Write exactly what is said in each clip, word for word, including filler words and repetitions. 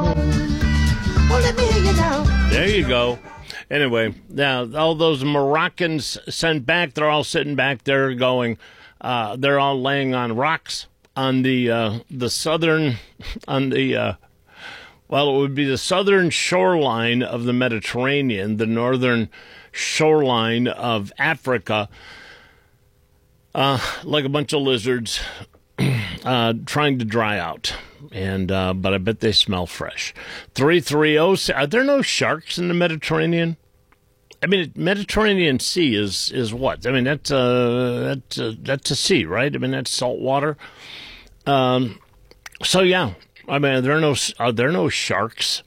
home. Well, let me hear you now. There you go. Anyway, now all those Moroccans sent back, they're all sitting back there going, uh, they're all laying on rocks on the uh, the southern, on the, uh, well, it would be the southern shoreline of the Mediterranean, the northern shoreline of Africa, uh, like a bunch of lizards uh, trying to dry out. And uh, but I bet they smell fresh. three three zero. Are there no sharks in the Mediterranean? I mean, Mediterranean Sea is, is what? I mean, that's uh, that's uh, that's a sea, right? I mean, that's salt water. Um, so yeah, I mean, are there no are there no sharks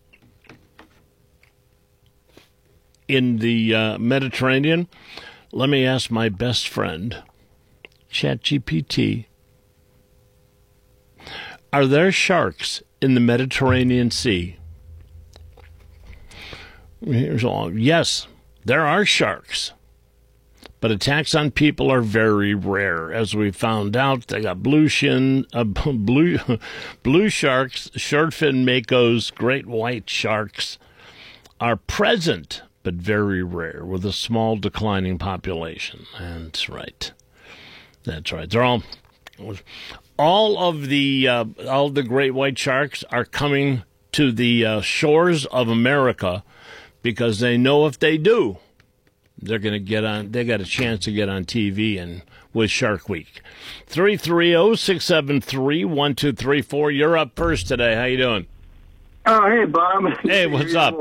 in the uh, Mediterranean? Let me ask my best friend, ChatGPT. Are there sharks in the Mediterranean Sea? Here's all. Yes. There are sharks, but attacks on people are very rare. As we found out, they got blue shin, uh, blue, blue sharks, short-fin makos, great white sharks are present, but very rare, with a small declining population. And that's right. That's right. They're all, all of the, uh, all of the great white sharks are coming to the uh, shores of America, because they know if they do, they're going to get on. They got a chance to get on T V and with Shark Week. three three zero, six seven three, one two three four. You're up first today. How you doing? Oh, hey, Bob. Hey, what's up?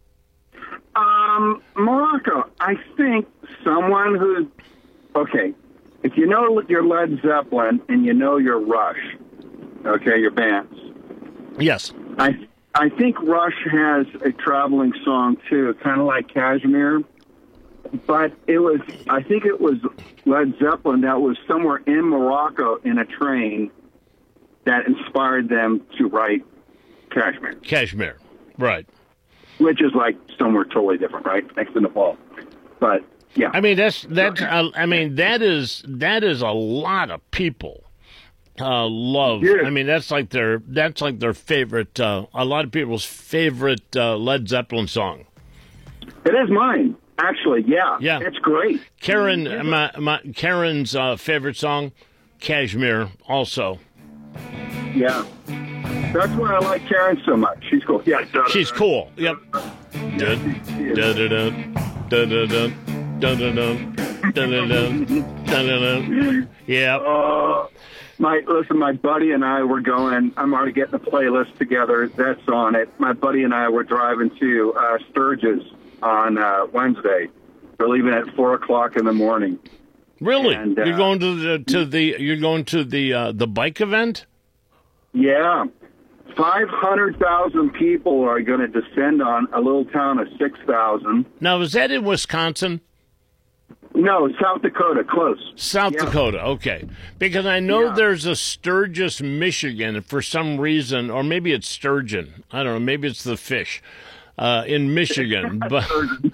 Um, Morocco. I think someone who, okay, if you know your Led Zeppelin and you know your Rush, okay, your bands. Yes. I I think Rush has a traveling song, too, kind of like Kashmir. But it was, I think it was Led Zeppelin that was somewhere in Morocco in a train that inspired them to write Kashmir. Kashmir, right. Which is like somewhere totally different, right? Next to Nepal. But, yeah. I mean, that's, that's, uh, I mean, that is, that is a lot of people. Uh, love. Yeah. I mean, that's like their that's like their favorite. Uh, a lot of people's favorite uh, Led Zeppelin song. It is mine, actually. Yeah, yeah, it's great. Karen, my, my Karen's uh, favorite song, Kashmir, also. Yeah, that's why I like Karen so much. She's cool. Yeah, da-da-da. She's cool. Yep. Yeah, da da da da da da da da da. Yeah. Uh, My listen, my buddy and I were going. I'm already getting a playlist together. That's on it. My buddy and I were driving to uh, Sturgis on uh, Wednesday. We're leaving at four o'clock in the morning. Really? And, uh, you're going to the to the you're going to the uh, the bike event? Yeah, five hundred thousand people are going to descend on a little town of six thousand. Now, is that in Wisconsin? No, South Dakota, close. South yeah. Dakota, okay. Because I know yeah. there's a Sturgis, Michigan, for some reason, or maybe it's sturgeon. I don't know. Maybe it's the fish uh, in Michigan. but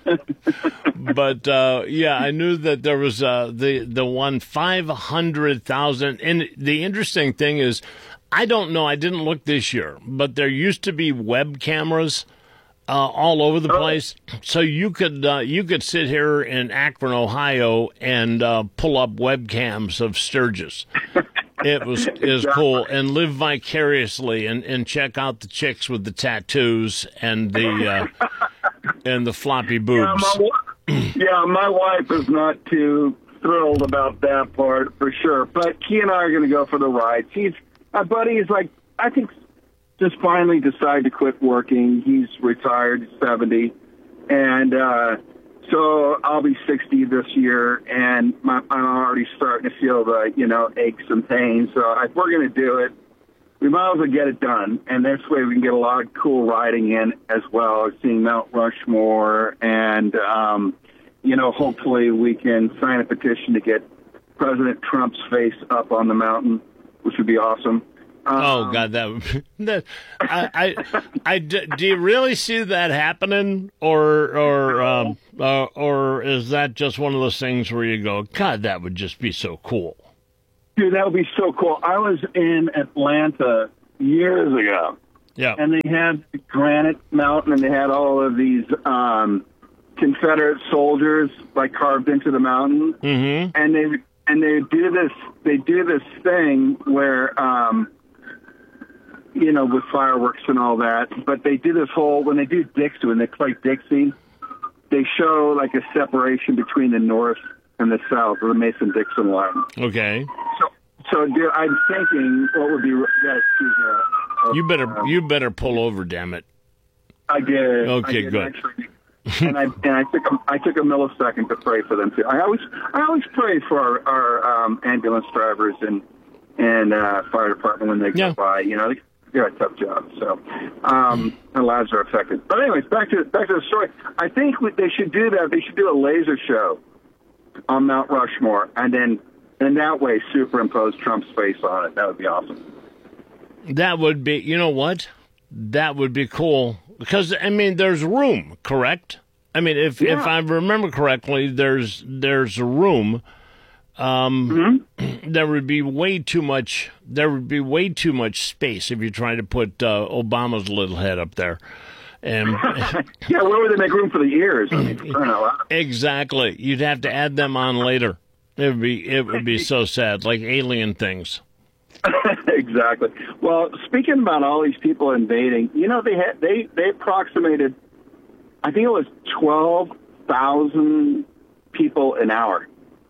but uh, yeah, I knew that there was uh, the the one five hundred thousand. And the interesting thing is, I don't know. I didn't look this year, but there used to be web cameras Uh, all over the place, so you could uh, you could sit here in Akron, Ohio, and uh, pull up webcams of Sturgis. It was is cool, and live vicariously, and, and check out the chicks with the tattoos and the uh, and the floppy boobs. Yeah my, yeah, my wife is not too thrilled about that part for sure, but Key and I are going to go for the ride. He's my buddy is like I think. Just finally decided to quit working. He's retired, seventy, and uh, so I'll be sixty this year, and my, I'm already starting to feel the, you know, aches and pains. So if we're going to do it, we might as well get it done, and this way we can get a lot of cool riding in as well, seeing Mount Rushmore, and, um, you know, hopefully we can sign a petition to get President Trump's face up on the mountain, which would be awesome. Um, oh God, that, would, that I, I, I, do you really see that happening, or, or, um, uh, or is that just one of those things where you go, God, that would just be so cool? Dude, that would be so cool. I was in Atlanta years ago, Yeah. And they had Granite Mountain, and they had all of these um, Confederate soldiers like carved into the mountain. Mm-hmm. And they and they do this they do this thing where um, you know, with fireworks and all that. But they do this whole when they do Dixie, when they play Dixie, they show like a separation between the North and the South, or the Mason-Dixon line. Okay. So, so dude, I'm thinking what would be yeah, excuse me, uh, uh, You better um, you better pull over, damn it. I did. Okay, I did, good. Actually. and I and I took a, I took a millisecond to pray for them too. I always I always pray for our, our um, ambulance drivers and and uh, fire department when they Yeah. go by. You know, they, they're a tough job, so um, their lives are affected. But anyways, back to back to the story. I think what they should do that. They should do a laser show on Mount Rushmore, and then and that way superimpose Trump's face on it. That would be awesome. That would be, you know what? That would be cool. Because, I mean, there's room, correct? I mean, if Yeah. if I remember correctly, there's there's room. Um, mm-hmm. There would be way too much. There would be way too much space if you tried to put uh, Obama's little head up there. And yeah, where would they make room for the ears? I mean, for crying out loud. Exactly, you'd have to add them on later. It would be it would be so sad, like alien things. Exactly. Well, speaking about all these people invading, you know, they had they they approximated, I think it was twelve thousand people an hour.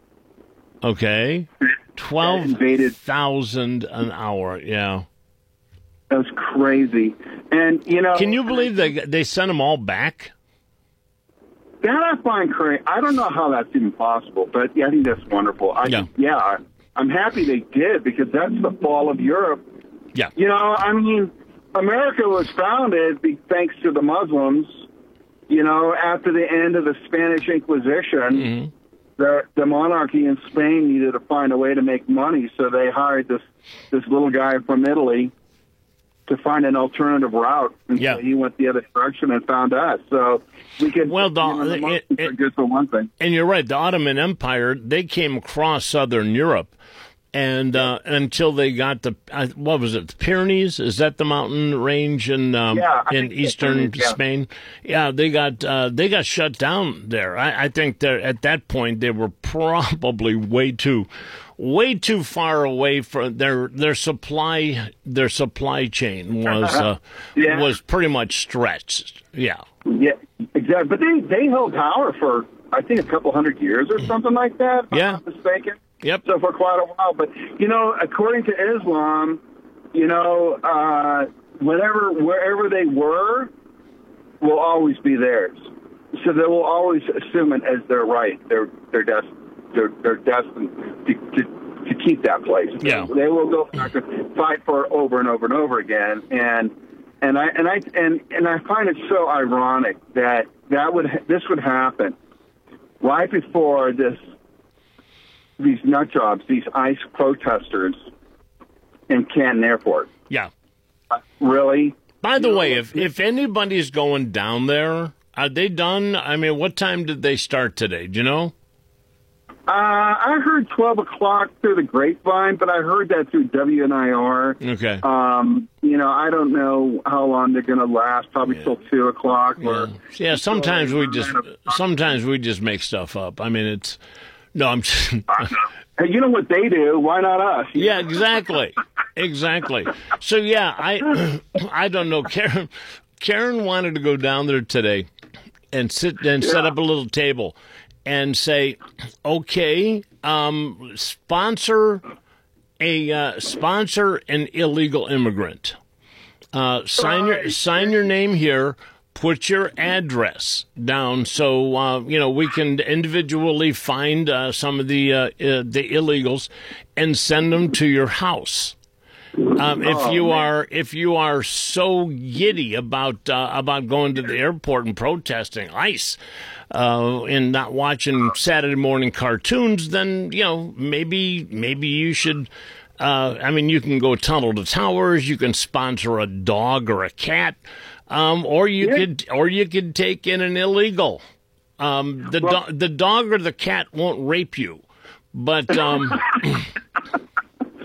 Okay, twelve thousand an hour. Yeah, that's crazy. And you know, can you believe they they sent them all back? That I find crazy. I don't know how that's even possible, but yeah, I think that's wonderful. I, Yeah. yeah, I'm happy they did, because that's the fall of Europe. Yeah. You know, I mean, America was founded be- thanks to the Muslims. You know, after the end of the Spanish Inquisition, Mm-hmm. the the monarchy in Spain needed to find a way to make money, so they hired this this little guy from Italy to find an alternative route. And Yeah. so he went the other direction and found us. So we could, Well, the- you know, the it- Muslims it- are good for one thing. And you're right. The Ottoman Empire, they came across southern Europe, and uh, until they got the uh, what was it, the Pyrenees? Is that the mountain range in um, Yeah, I in think it's eastern Pyrenees, yeah. Spain? Yeah, they got uh, they got shut down there. I, I think that at that point they were probably way too way too far away from their their supply their supply chain was uh, Yeah. was pretty much stretched. Yeah. Yeah, exactly. But they, they held power for, I think, a couple hundred years or something like that, if Yeah. I'm not mistaken. Yep. So for quite a while. But, you know, according to Islam, you know, uh, whatever, wherever they were will always be theirs. So they will always assume it as their right. They're, they're, des- they're, they're destined to, to, to keep that place. Yeah. They will go back and fight for it over and over and over again. And, And I and I and, and I find it so ironic that that would this would happen right before this these nut jobs, these ICE protesters in Canton Airport. Yeah. Uh, really? By the way, if if anybody's going down there, are they done? I mean, what time did they start today? Do you know? Uh, I heard twelve o'clock through the grapevine, but I heard that through W N I R. Okay. Um, you know, I don't know how long they're going to last. Probably Yeah. till two o'clock. Or Yeah. yeah, sometimes we just sometimes we just make stuff up. I mean, it's no, I'm just Hey, you know what they do? Why not us? yeah, exactly, exactly. So yeah, I I don't know. Karen Karen wanted to go down there today and sit and set Yeah. up a little table and say, okay, um, sponsor a uh, sponsor an illegal immigrant. Uh, sign your sign your name here. Put your address down so uh, you know we can individually find uh, some of the uh, uh, the illegals and send them to your house. Um, if Oh, you man. are if you are so giddy about uh, about going to the airport and protesting ICE uh, and not watching Saturday morning cartoons, then you know maybe maybe you should. Uh, I mean, you can go tunnel to towers. You can sponsor a dog or a cat, um, or you Yeah. could or you could take in an illegal. Um, the Well- do- the dog or the cat won't rape you, but um,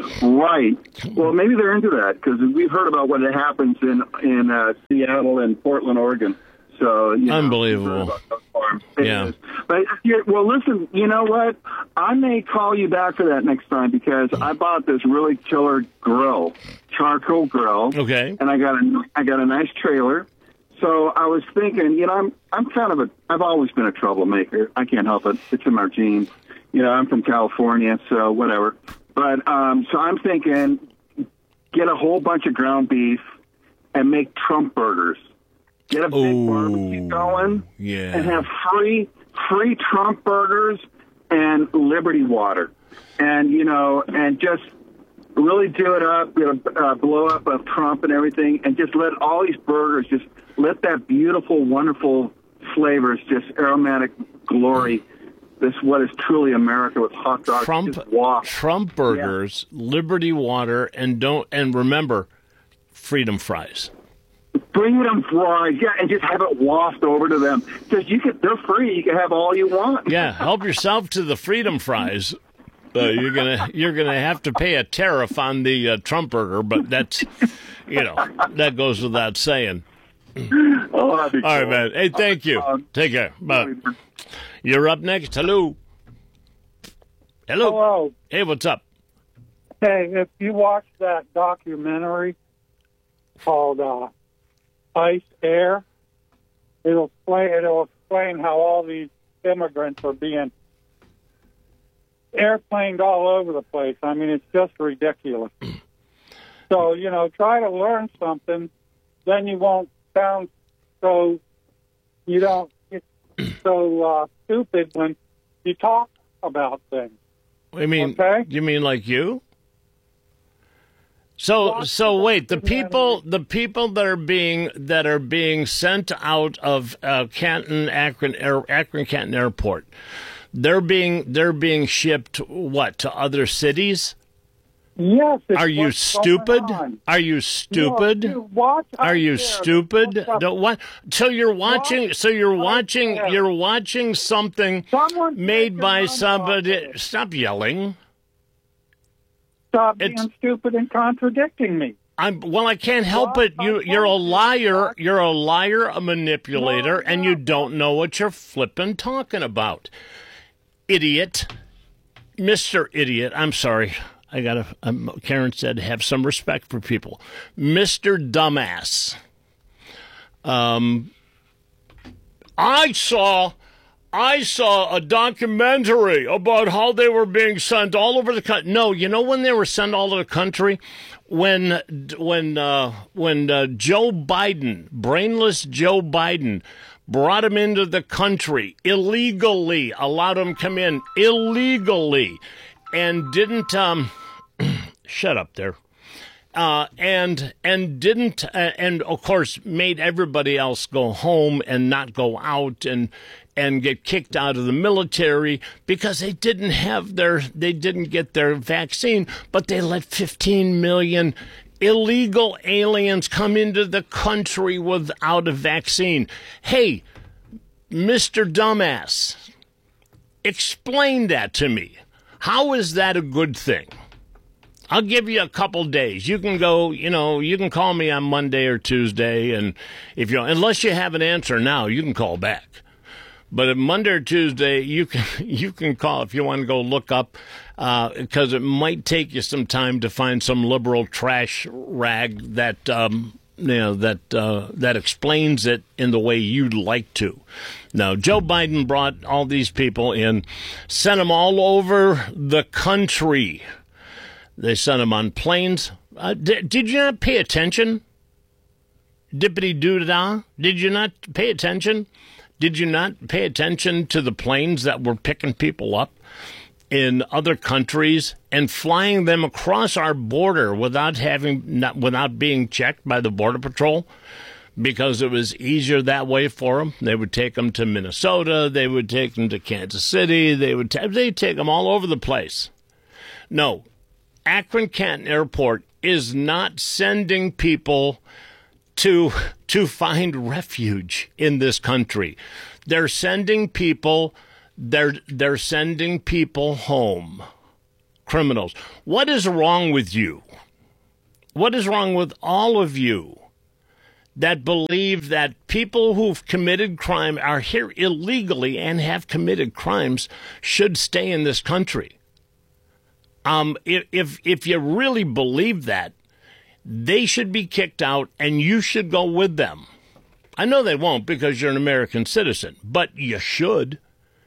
Right. Well, maybe they're into that because we've heard about what happens in in uh, Seattle and Portland, Oregon. So you know, unbelievable. Yeah. But yeah, well, listen. You know what? I may call you back for that next time because I bought this really killer grill, charcoal grill. Okay. And I got a I got a nice trailer. So I was thinking, you know, I'm I'm kind of a I've always been a troublemaker. I can't help it. It's in my genes. You know, I'm from California, so whatever. But um, so I'm thinking, get a whole bunch of ground beef and make Trump burgers. Get a big Ooh, barbecue going, yeah. and have free free Trump burgers and Liberty water, and you know, and just really do it up, you know, uh, blow up of Trump and everything, and just let all these burgers just let that beautiful, wonderful flavors, just aromatic glory. This what is truly America with hot dogs. Trump, just waft. Trump burgers, yeah. Liberty water, and don't and remember, freedom fries. Freedom fries, yeah, and just have it waft over to them. Because you can, they're free. You can have all you want. Yeah, help yourself to the freedom fries. Uh, you're gonna you're gonna have to pay a tariff on the uh, Trump burger, but that's you know that goes without saying. Oh, that'd be cool. All right, man. Hey, thank you. Uh, Take care. Bye. You're up next. Hello. Hello. Hello. Hey, what's up? Hey, if you watch that documentary called uh, Ice Air, it'll explain, it'll explain how all these immigrants are being airplaned all over the place. I mean, it's just ridiculous. So, you know, try to learn something, then you won't sound so, you don't get so uh, stupid when you talk about things. I mean, okay? You mean like you? So, so wait, the people, the people that are being that are being sent out of uh, Canton, Akron, Air, Akron, Canton Airport, they're being they're being shipped what to other cities? Yes. Are you stupid? Are you stupid? You know, watch Are you there. stupid? Don't what? So you're watching. So you're watching. there. You're watching something Someone's made making by money somebody. off of it. Stop yelling. Stop being It's- stupid and contradicting me. I'm well. I can't help it. You, you're a liar. You're a liar, a manipulator, and you don't know what you're flippin' talking about, idiot, Mister Idiot. I'm sorry. I gotta. Um, Karen said, "Have some respect for people, Mister Dumbass." Um, I saw. I saw a documentary about how they were being sent all over the country. No, you know when they were sent all over the country? When when uh, when uh, Joe Biden, brainless Joe Biden, brought him into the country illegally, allowed him come in illegally, and didn't um, shut up there. Uh, and and didn't uh, and of course made everybody else go home and not go out and and get kicked out of the military because they didn't have their they didn't get their vaccine, but they let fifteen million illegal aliens come into the country without a vaccine. Hey, Mister Dumbass, explain that to me. How is that a good thing? I'll give you a couple days. You can go, you know, you can call me on Monday or Tuesday, and if you unless you have an answer now, you can call back. But on Monday or Tuesday, you can you can call if you want to go look up, because uh, it might take you some time to find some liberal trash rag that um, you know that uh, that explains it in the way you'd like to. Now, Joe Biden brought all these people in, sent them all over the country. They sent them on planes. Uh, did, did you not pay attention? Dippity-doo-dah? Did you not pay attention? Did you not pay attention to the planes that were picking people up in other countries and flying them across our border without having not, without being checked by the Border Patrol? Because it was easier that way for them. They would take them to Minnesota. They would take them to Kansas City. They would ta- they take them all over the place. No. Akron Canton Airport is not sending people to to find refuge in this country. They're sending people they're they're sending people home. criminals. What is wrong with you? What is wrong with all of you that believe that people who've committed crime are here illegally and have committed crimes should stay in this country? Um, if, if, if you really believe that, they should be kicked out and you should go with them. I know they won't because you're an American citizen, but you should.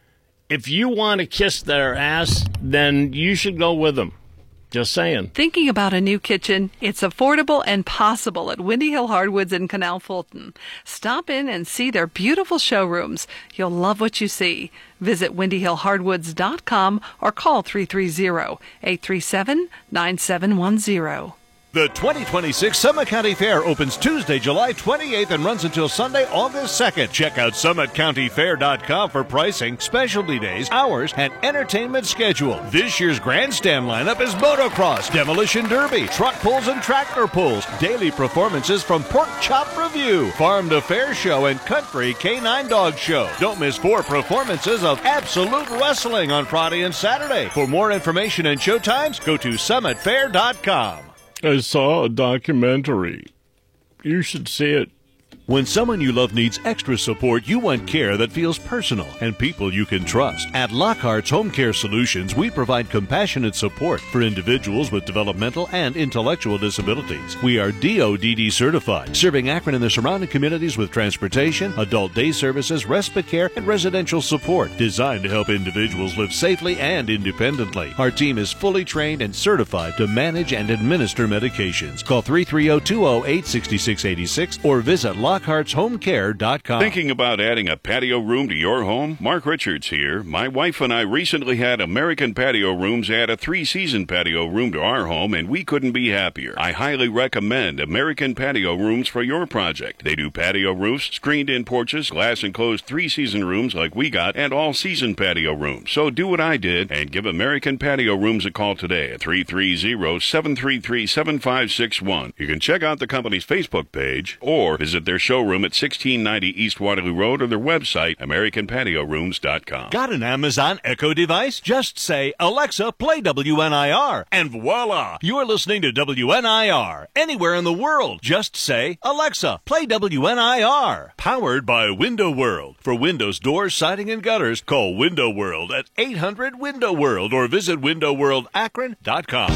If you want to kiss their ass, then you should go with them. Just saying. Thinking about a new kitchen? It's affordable and possible at Windy Hill Hardwoods in Canal Fulton. Stop in and see their beautiful showrooms. You'll love what you see. Visit windy hill hardwoods dot com or call three three zero, eight three seven, nine seven one zero. The twenty twenty-six Summit County Fair opens Tuesday, July twenty-eighth and runs until Sunday, August second. Check out summit county fair dot com for pricing, specialty days, hours, and entertainment schedule. This year's grandstand lineup is motocross, demolition derby, truck pulls and tractor pulls, daily performances from Pork Chop Review, Farm to Fair Show, and Country Canine Dog Show. Don't miss four performances of Absolute Wrestling on Friday and Saturday. For more information and showtimes, go to summit fair dot com. I saw a documentary. You should see it. When someone you love needs extra support, you want care that feels personal and people you can trust. At Lockhart's Home Care Solutions, we provide compassionate support for individuals with developmental and intellectual disabilities. We are D O D D certified, serving Akron and the surrounding communities with transportation, adult day services, respite care, and residential support, designed to help individuals live safely and independently. Our team is fully trained and certified to manage and administer medications. Call three three zero, two zero eight, six six eight six or visit Lockhart. Lockhart Home Care dot com. Thinking about adding a patio room to your home? Mark Richards here. My wife and I recently had American Patio Rooms add a three-season patio room to our home, and we couldn't be happier. I highly recommend American Patio Rooms for your project. They do patio roofs, screened-in porches, glass-enclosed three-season rooms like we got, and all-season patio rooms. So do what I did and give American Patio Rooms a call today at three three zero, seven three three, seven five six one. You can check out the company's Facebook page or visit their showroom at sixteen ninety East Waterloo Road or their website, american patio rooms dot com. Got an Amazon Echo device? Just say, Alexa, play W N I R, and voila! You're listening to W N I R. Anywhere in the world, just say, Alexa, play W N I R. Powered by Window World. For windows, doors, siding, and gutters, call Window World at eight hundred window world or visit window world akron dot com.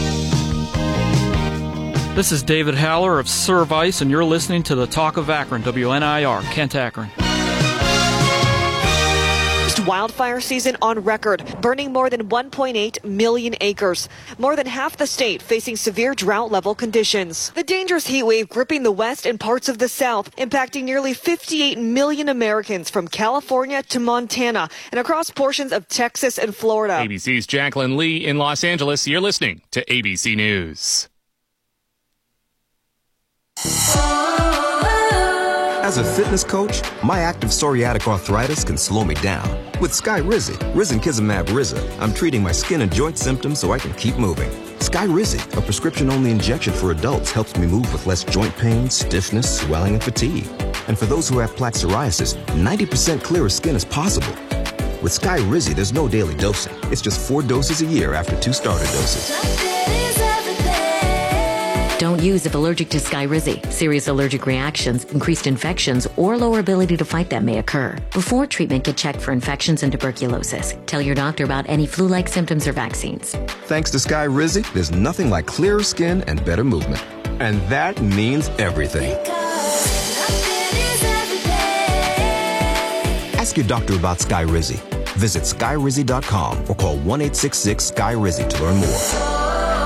This is David Haller of Service, and you're listening to the Talk of Akron, W N I R, Kent, Akron. Wildfire season on record, burning more than one point eight million acres. More than half the state facing severe drought-level conditions. The dangerous heat wave gripping the west and parts of the south, impacting nearly fifty-eight million Americans from California to Montana and across portions of Texas and Florida. A B C's Jacqueline Lee in Los Angeles. You're listening to A B C News. As a fitness coach, my active psoriatic arthritis can slow me down. With Skyrizi, Risankizumab Riza, I'm treating my skin and joint symptoms so I can keep moving. Skyrizi, a prescription-only injection for adults, helps me move with less joint pain, stiffness, swelling, and fatigue. And for those who have plaque psoriasis, ninety percent clearer skin is possible. With Skyrizi, there's no daily dosing. It's just four doses a year after two starter doses. Don't use if allergic to Skyrizi. Serious allergic reactions, increased infections, or lower ability to fight them may occur. Before treatment, get checked for infections and tuberculosis. Tell your doctor about any flu-like symptoms or vaccines. Thanks to Skyrizi, there's nothing like clearer skin and better movement. And that means everything. Ask your doctor about Skyrizi. Visit skyrizi dot com or call one eight six six, S K Y R I Z I to learn more.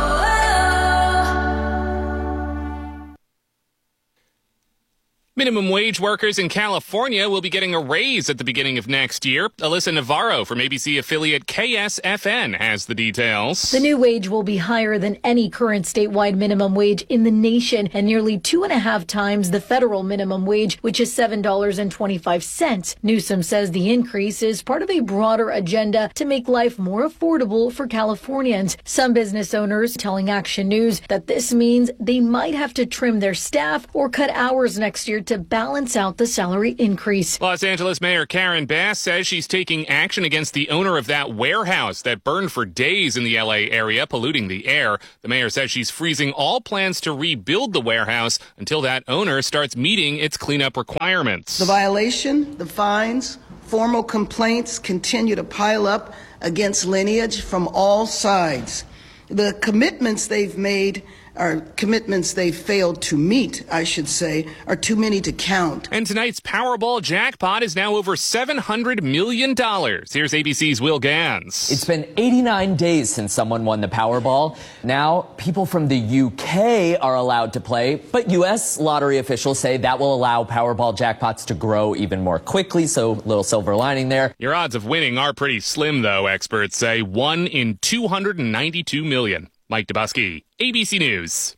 Minimum wage workers in California will be getting a raise at the beginning of next year. Alyssa Navarro from A B C affiliate K S F N has the details. The new wage will be higher than any current statewide minimum wage in the nation and nearly two and a half times the federal minimum wage, which is seven dollars and twenty-five cents. Newsom says the increase is part of a broader agenda to make life more affordable for Californians. Some business owners telling Action News that this means they might have to trim their staff or cut hours next year to balance out the salary increase. Los Angeles Mayor Karen Bass says she's taking action against the owner of that warehouse that burned for days in the L A area, polluting the air. The mayor says she's freezing all plans to rebuild the warehouse until that owner starts meeting its cleanup requirements. The violation, the fines, formal complaints continue to pile up against Lineage from all sides. The commitments they've made are commitments they failed to meet, I should say, are too many to count. And tonight's Powerball jackpot is now over seven hundred million dollars. Here's A B C's Will Gans. It's been eighty-nine days since someone won the Powerball. Now, people from the U K are allowed to play, but U S lottery officials say that will allow Powerball jackpots to grow even more quickly, so little silver lining there. Your odds of winning are pretty slim, though, experts say. one in two hundred ninety-two million. Mike Dubusky, A B C News.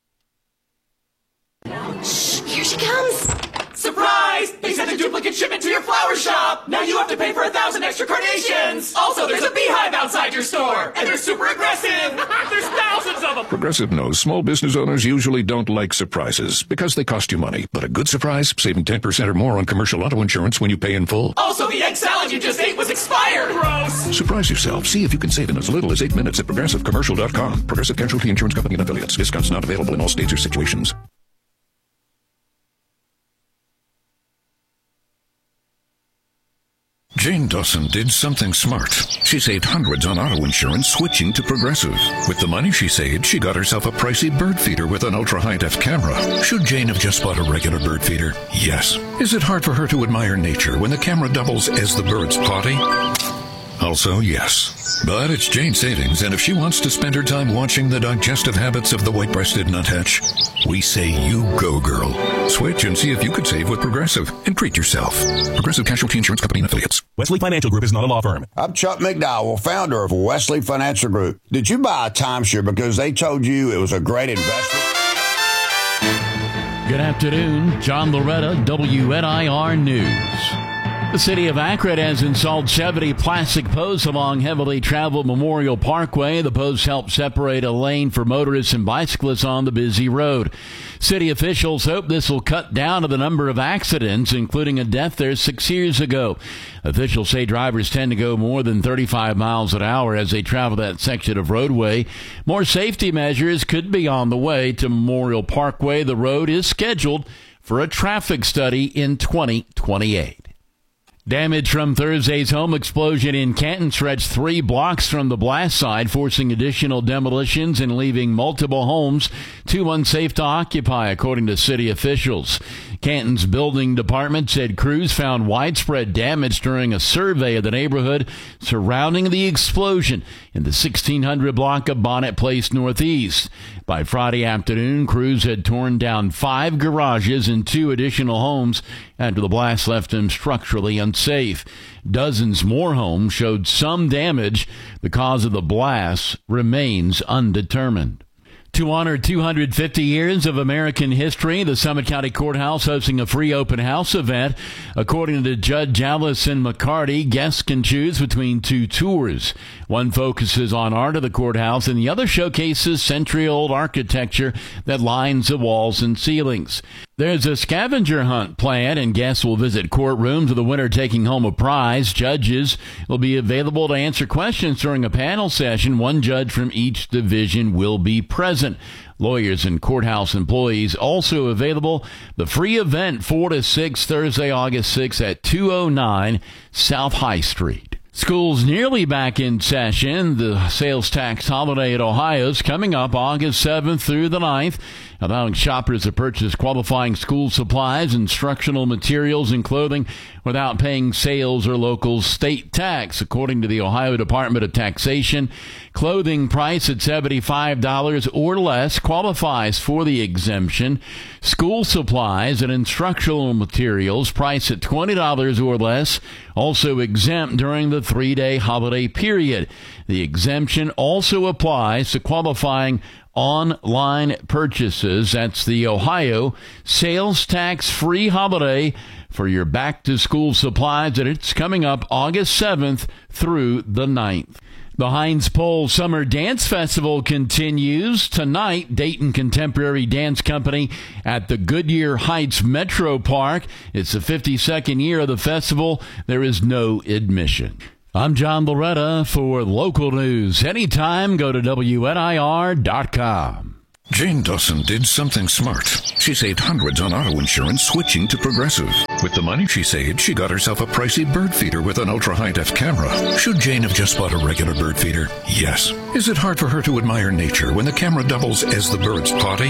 Shh, here she comes. Surprise! They sent a duplicate shipment to your flower shop. Now you have to pay for a thousand extra carnations. Also, there's a beehive outside your store, and they're super aggressive. There's thousands of them. Progressive knows small business owners usually don't like surprises because they cost you money. But a good surprise, saving ten percent or more on commercial auto insurance when you pay in full. Also, the egg salad you just ate was expired. Gross. Surprise yourself. See if you can save in as little as eight minutes at progressive commercial dot com. Progressive Casualty Insurance Company and affiliates. Discounts not available in all states or situations. Jane Dawson did something smart. She saved hundreds on auto insurance switching to Progressive. With the money she saved, she got herself a pricey bird feeder with an ultra-high-def camera. Should Jane have just bought a regular bird feeder? Yes. Is it hard for her to admire nature when the camera doubles as the bird's potty? Also, yes. But it's Jane's savings, and if she wants to spend her time watching the digestive habits of the white-breasted nuthatch, we say you go, girl. Switch and see if you could save with Progressive and treat yourself. Progressive Casualty Insurance Company and affiliates. Wesley Financial Group is not a law firm. I'm Chuck McDowell, founder of Wesley Financial Group. Did you buy a timeshare because they told you it was a great investment? Good afternoon. John Loretta, W N I R News. The city of Akron has installed seventy plastic posts along heavily traveled Memorial Parkway. The posts help separate a lane for motorists and bicyclists on the busy road. City officials hope this will cut down on the number of accidents, including a death there six years ago. Officials say drivers tend to go more than thirty-five miles an hour as they travel that section of roadway. More safety measures could be on the way to Memorial Parkway. The road is scheduled for a traffic study in twenty twenty-eight. Damage from Thursday's home explosion in Canton stretched three blocks from the blast site, forcing additional demolitions and leaving multiple homes too unsafe to occupy, according to city officials. Canton's building department said crews found widespread damage during a survey of the neighborhood surrounding the explosion in the sixteen hundred block of Bonnet Place Northeast. By Friday afternoon, crews had torn down five garages and two additional homes after the blast left them structurally unsafe. Dozens more homes showed some damage. The cause of the blast remains undetermined. To honor two hundred fifty years of American history, the Summit County Courthouse hosting a free open house event. According to Judge Allison McCarty, guests can choose between two tours. One focuses on art of the courthouse, and the other showcases century-old architecture that lines the walls and ceilings. There's a scavenger hunt planned, and guests will visit courtrooms with the winner taking home a prize. Judges will be available to answer questions during a panel session. One judge from each division will be present. Lawyers and courthouse employees also available. The free event four to six Thursday, August sixth at two oh nine South High Street. School's nearly back in session. The sales tax holiday at Ohio's coming up August seventh through the ninth, allowing shoppers to purchase qualifying school supplies, instructional materials, and clothing without paying sales or local state tax. According to the Ohio Department of Taxation, clothing priced at seventy-five dollars or less qualifies for the exemption. School supplies and instructional materials priced at twenty dollars or less also exempt during the three-day holiday period. The exemption also applies to qualifying online purchases. That's the Ohio sales tax-free holiday for your back-to-school supplies, and it's coming up August seventh through the ninth. The Heinz Pole Summer Dance Festival continues tonight. Dayton Contemporary Dance Company at the Goodyear Heights Metro Park. It's the fifty-second year of the festival. There is no admission. I'm John Loretta for local news. Anytime, go to W N I R dot com. Jane Dawson did something smart. She saved hundreds on auto insurance switching to Progressive. With the money she saved, she got herself a pricey bird feeder with an ultra-high-def camera. Should Jane have just bought a regular bird feeder? Yes. Is it hard for her to admire nature when the camera doubles as the bird's potty?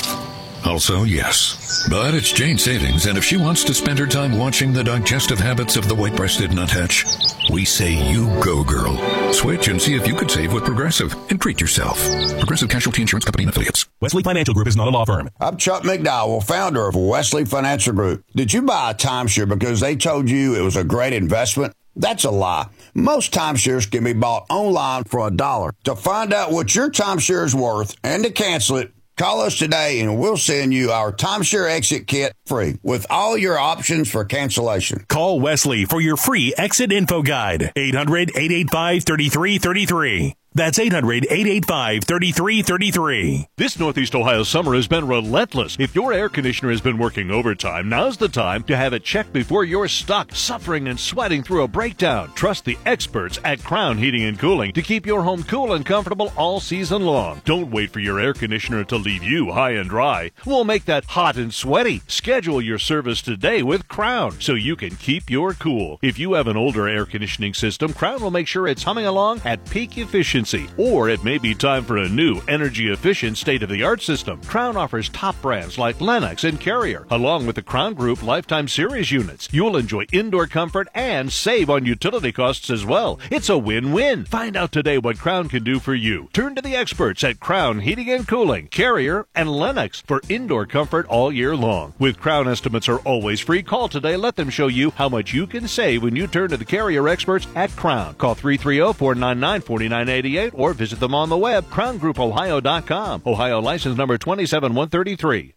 Also, yes. But it's Jane's savings, and if she wants to spend her time watching the digestive habits of the white-breasted nuthatch, we say you go, girl. Switch and see if you could save with Progressive and treat yourself. Progressive Casualty Insurance Company and Affiliates. Wesley Financial Group is not a law firm. I'm Chuck McDowell, founder of Wesley Financial Group. Did you buy a timeshare because they told you it was a great investment? That's a lie. Most timeshares can be bought online for a dollar. To find out what your timeshare is worth and to cancel it, call us today and we'll send you our timeshare exit kit free with all your options for cancellation. Call Wesley for your free exit info guide. eight hundred, eight eight five, three three three three. That's eight hundred, eight eight five, three three three three. This Northeast Ohio summer has been relentless. If your air conditioner has been working overtime, now's the time to have it checked before you're stuck, suffering and sweating through a breakdown. Trust the experts at Crown Heating and Cooling to keep your home cool and comfortable all season long. Don't wait for your air conditioner to leave you high and dry. We'll make that hot and sweaty. Schedule your service today with Crown so you can keep your cool. If you have an older air conditioning system, Crown will make sure it's humming along at peak efficiency. Or it may be time for a new energy-efficient state-of-the-art system. Crown offers top brands like Lennox and Carrier, along with the Crown Group Lifetime Series units. You'll enjoy indoor comfort and save on utility costs as well. It's a win-win. Find out today what Crown can do for you. Turn to the experts at Crown Heating and Cooling, Carrier, and Lennox for indoor comfort all year long. With Crown estimates are always free, call today. Let them show you how much you can save when you turn to the Carrier experts at Crown. Call three three zero, four nine nine, four nine eight eight or visit them on the web, crown group ohio dot com. Ohio license number two seven one three three.